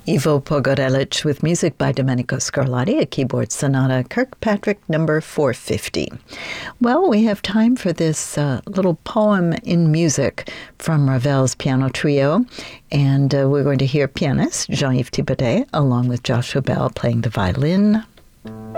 Ivo Pogorelic with music by Domenico Scarlatti, a keyboard sonata, Kirkpatrick number 450. Well, we have time for this little poem in music from Ravel's piano trio, and we're going to hear pianist Jean-Yves Thibaudet along with Joshua Bell playing the violin.